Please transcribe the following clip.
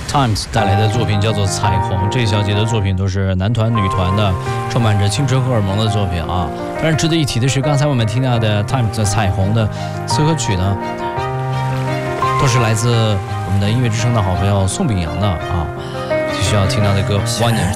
Times 带来的作品叫做《彩虹》，这小节的作品都是男团女团的，充满着青春荷尔蒙的作品啊。当然值得一提的是，刚才我们听到的 Times 的《彩虹》的词和曲呢，都是来自我们的音乐之声的好朋友宋秉洋的啊。继续要听到的歌《One Year》。